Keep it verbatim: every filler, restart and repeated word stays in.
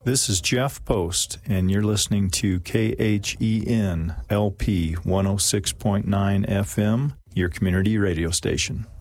This is Jeff Post, and you're listening to K H E N L P one oh six point nine F M, your community radio station.